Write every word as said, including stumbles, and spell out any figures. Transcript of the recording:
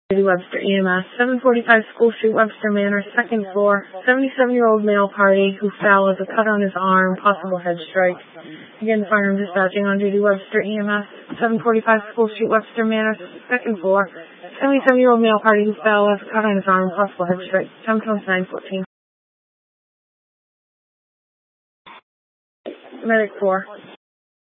Webster E M S, seven forty-five School Street, Webster Manor, second floor. seventy-seven-year-old male party who fell with a cut on his arm, possible head strike. Again, firearm dispatching on duty, Webster E M S, seven forty-five School Street, Webster Manor, second floor. seventy-seven-year-old male party who fell with a cut on his arm, possible head strike. ten twenty-nine fourteen. Medic four.